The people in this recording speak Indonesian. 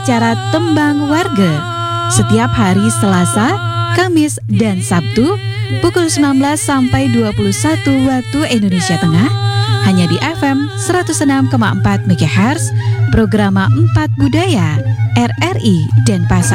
acara Tembang Warga setiap hari Selasa, Kamis, dan Sabtu pukul 19 sampai 21 waktu Indonesia Tengah hanya di FM 106,4 MHz, Programa 4 Budaya RRI Denpasar.